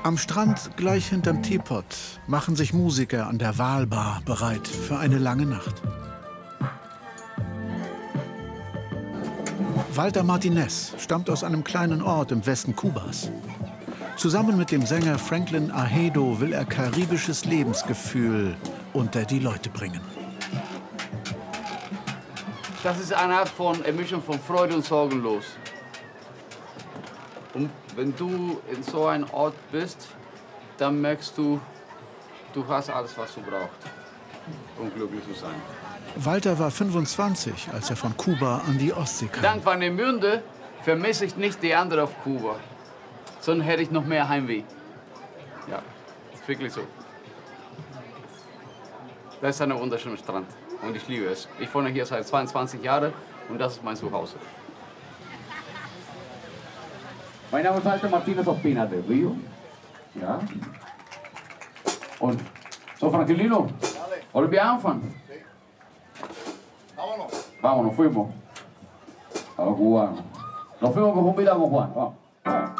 Am Strand gleich hinterm Teepot machen sich Musiker an der Walbar bereit für eine lange Nacht. Walter Martinez stammt aus einem kleinen Ort im Westen Kubas. Zusammen mit dem Sänger Franklin Ahedo will er karibisches Lebensgefühl unter die Leute bringen. Das ist eine Art von Mischung von Freude und Sorgenlos. Und wenn du in so einem Ort bist, dann merkst du, du hast alles, was du brauchst, um glücklich zu sein. Walter war 25, als er von Kuba an die Ostsee kam. Dank Warnemünde vermisse ich nicht die anderen auf Kuba, sondern hätte ich noch mehr Heimweh. Ja, ist wirklich so. Das ist ein wunderschöner Strand und ich liebe es. Ich wohne hier seit 22 Jahren und das ist mein Zuhause. Mein Name ist Walter Martinez Ospina de Rio. Ja. Und so, Franklino, wollen wir anfangen? Vámonos. Vámonos, fuimos. A los cubanos. Nos fuimos con Juan. Vamos.